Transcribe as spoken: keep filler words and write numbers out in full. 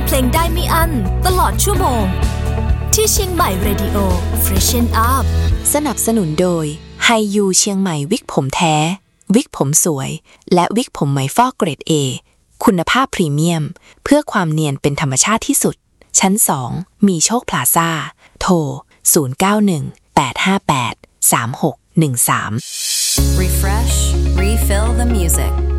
เพลงได้ไม่อั้นตลอดชั่วโมงที่เชียงใหม่ Radio Freshen Up สนับสนุนโดยไฮยูเชียงใหม่วิกผมแท้วิกผมสวยและวิกผมไหมฟอกเกรด A คุณภาพพรีเมียมเพื่อความเนียนเป็นธรรมชาติที่สุดชั้นสองมีโชคพลาซ่าโทรศูนย์ เก้า หนึ่ง แปด ห้า แปด สาม หก หนึ่ง สาม Refresh Refill the music